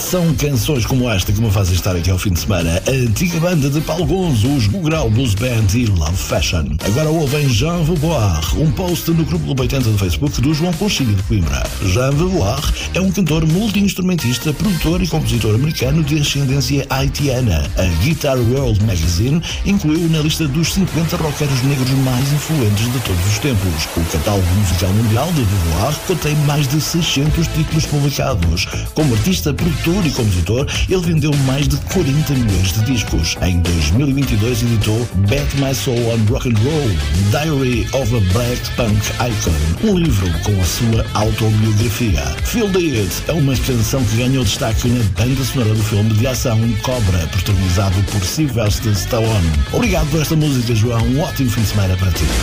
São canções como esta que me fazem estar aqui ao fim de semana. A antiga banda de Paulo Gonzo, os Gugrau Blues Band e Love Fashion. Agora ouvem Jean Vauboir, um post no grupo Clube 80 do Facebook do João Conchilha de Coimbra. Jean Vauboir é um cantor multi-instrumentista, produtor e compositor americano de ascendência haitiana. A Guitar World Magazine incluiu na lista dos 50 roqueiros negros mais influentes de todos os tempos. O catálogo musical mundial de Vauboir contém mais de 600 títulos publicados. Como artista, produtor e compositor, ele vendeu mais de 40 milhões de discos. Em 2022 editou Bet My Soul on Rock and Roll, Diary of a Black Punk Icon, um livro com a sua autobiografia. Feel the It é uma canção que ganhou destaque na banda sonora do filme de ação Cobra, protagonizado por Sylvester Stallone. Obrigado por esta música, João. Um ótimo fim de semana para ti.